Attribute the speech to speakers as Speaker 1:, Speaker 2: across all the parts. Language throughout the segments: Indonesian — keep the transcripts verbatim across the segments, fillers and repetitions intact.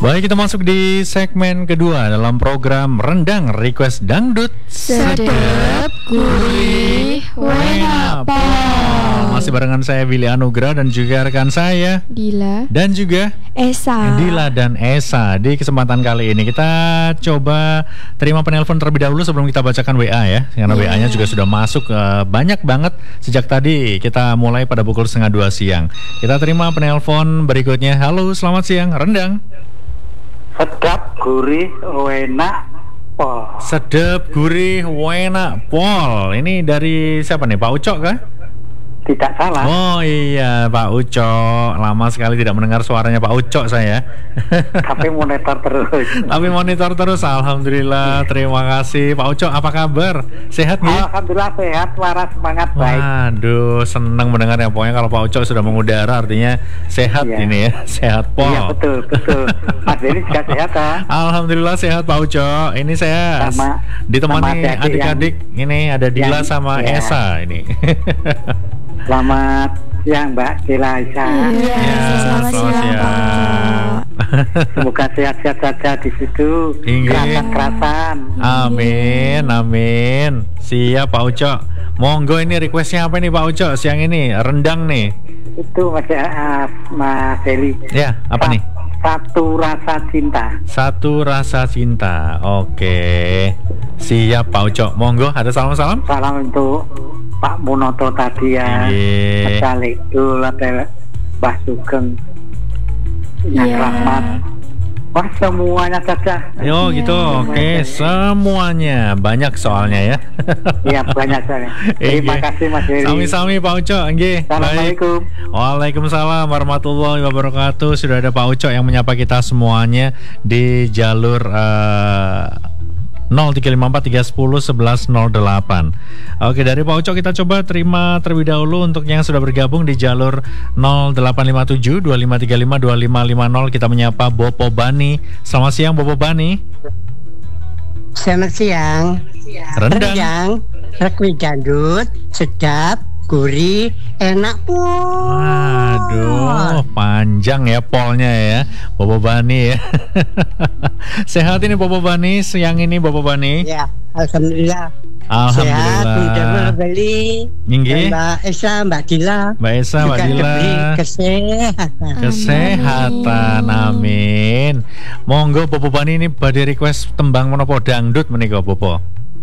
Speaker 1: Baik, kita masuk di segmen kedua dalam program Rendang Request Dangdut.
Speaker 2: Sedep, gurih, enak pol.
Speaker 1: Masih barengan saya Willy Anugrah dan juga rekan saya
Speaker 2: Dila
Speaker 1: dan juga
Speaker 2: Esa.
Speaker 1: Dila dan Esa. Di kesempatan kali ini kita coba terima penelpon terlebih dahulu sebelum kita bacakan W A ya. Karena
Speaker 2: Yeah.
Speaker 1: W A-nya juga sudah masuk uh, banyak banget sejak tadi. Kita mulai pada pukul setengah dua siang. Kita terima penelpon berikutnya. Halo, selamat siang. Rendang.
Speaker 3: Sedap, gurih, enak, pol.
Speaker 1: Sedap, gurih, enak, pol. Ini dari siapa nih? Pak Ucok kah?
Speaker 3: Tidak salah.
Speaker 1: Oh iya, Pak Ucok. Lama sekali tidak mendengar suaranya Pak Ucok saya.
Speaker 3: Tapi monitor terus.
Speaker 1: Tapi monitor terus, alhamdulillah. Terima kasih Pak Ucok. Apa kabar? Sehat nggih?
Speaker 3: Alhamdulillah sehat, waras, semangat, baik.
Speaker 1: Waduh, senang mendengarnya. Pokoknya kalau Pak Ucok sudah mengudara artinya sehat.
Speaker 3: Iya.
Speaker 1: Ini ya, sehat pol.
Speaker 3: Iya betul, betul. Mas Denny juga sehat ah.
Speaker 1: Alhamdulillah sehat Pak Ucok. Ini saya
Speaker 3: Sama-
Speaker 1: ditemani
Speaker 3: sama adik-adik
Speaker 1: adik-adik. Ini ada Dila
Speaker 3: yang-
Speaker 1: sama
Speaker 3: ya.
Speaker 1: Esa ini.
Speaker 3: Selamat siang Mbak Dila Aisyah.
Speaker 2: Iya,
Speaker 1: Ya,
Speaker 2: selamat
Speaker 1: selamat
Speaker 2: siang,
Speaker 1: siang.
Speaker 2: Pak.
Speaker 3: Semoga sehat-sehat saja di situ.
Speaker 1: Inggih.
Speaker 3: Kerasan-kerasan.
Speaker 1: Amin, amin. Siap Pak Ucok. Monggo, ini requestnya apa nih Pak Ucok siang ini? Rendang nih.
Speaker 3: Itu Mas uh, Mas Heli.
Speaker 1: Ya, apa
Speaker 3: Sa-
Speaker 1: nih?
Speaker 3: Satu rasa cinta.
Speaker 1: Satu rasa cinta. Oke. Siap Pak Ucok. Monggo, ada salam-salam?
Speaker 3: Salam untuk Pak Munoto tadi ya.
Speaker 1: Inggih.
Speaker 3: Mas Dul, ada Mbah Sugeng, yang
Speaker 2: Iya.
Speaker 3: Rahmat. Wah semuanya saja.
Speaker 1: Yo
Speaker 2: Iya.
Speaker 1: gitu. Oke, semuanya. Banyak soalnya ya.
Speaker 3: Iya banyak sekali. Terima
Speaker 1: Inggih.
Speaker 3: kasih Mas Heri.
Speaker 1: Sami-sami Pak Ucok. Nggih. Baik.
Speaker 3: Assalamualaikum.
Speaker 1: Waalaikumsalam warahmatullahi wabarakatuh. Sudah ada Pak Ucok yang menyapa kita semuanya di jalur uh, nol tiga lima empat tiga nol satu satu nol delapan. Oke, dari Pak Ucok kita coba terima terlebih dahulu untuk yang sudah bergabung di jalur nol delapan lima tujuh dua lima tiga lima dua lima lima nol. Kita menyapa Bopo Bani. Selamat siang Bopo Bani.
Speaker 4: Selamat siang.
Speaker 1: Rendang.
Speaker 4: Rendang, request dangdut, sedap, gurih, enak pun.
Speaker 1: Aduh, panjang ya polnya ya, Bopo Bani ya. Sehat ini Bopo Bani, siang ini Bopo Bani.
Speaker 4: Ya, alhamdulillah. Sehat,
Speaker 1: Alhamdulillah.
Speaker 4: mudah membeli.
Speaker 1: Inggih.
Speaker 4: Mbak Esa, Mbak Dila.
Speaker 1: Mbak Esa, Mbak
Speaker 4: Juga
Speaker 1: Dila.
Speaker 4: diberi kesehatan.
Speaker 1: Kesehatan, amin. Monggo Bopo Bani ini badhe request tembang menapa dangdut menika Bopo.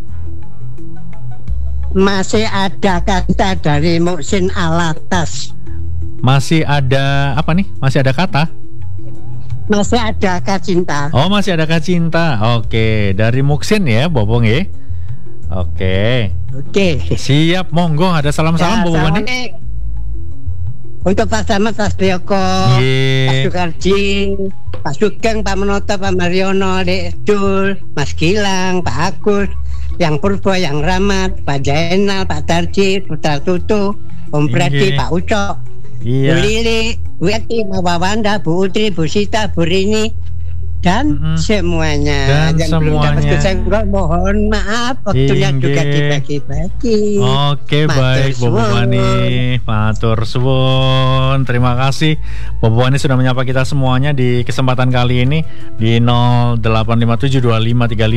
Speaker 4: Masih ada kata dari Muhsin Alatas.
Speaker 1: Masih ada apa nih? Masih ada kata?
Speaker 4: Masih ada kata cinta.
Speaker 1: Oh, masih ada kata cinta. Oke, dari Muksin ya, Bopo nggih. Oke.
Speaker 4: Oke.
Speaker 1: Siap, monggo ada salam-salam
Speaker 4: Ya,
Speaker 1: Bopo Bani.
Speaker 4: Assalamualaikum. Untuk Pak Slamet, Pak Setioko, Pak
Speaker 1: Nggih.
Speaker 4: Sukarji, Pak Sugeng, Pak Menoto, Pak Mariono, Dek Dul, Mas Gilang, Pak Agus, yang Purbo, yang Rahmat, Pak Jainal, Pak Tarji, Putra Tutu, Om Pradi,
Speaker 1: Nggih.
Speaker 4: Pak Ucok,
Speaker 1: Iya.
Speaker 4: Bu Lili, Bu Eti, Bu Wawanda, Bu Utri, Bu Sita, Bu Rini, dan
Speaker 1: Mm-mm.
Speaker 4: semuanya.
Speaker 1: Dan
Speaker 4: yang belum dapat
Speaker 1: semuanya.
Speaker 4: kesenggol, mohon maaf, waktunya
Speaker 1: Nggih.
Speaker 4: juga dibagi-bagi.
Speaker 1: Oke,
Speaker 4: Matur
Speaker 1: baik Bopo
Speaker 4: suwun.
Speaker 1: Bani. Matur suwun. Terima kasih Bopo Bani sudah menyapa kita semuanya di kesempatan kali ini di nol delapan lima tujuh dua lima tiga lima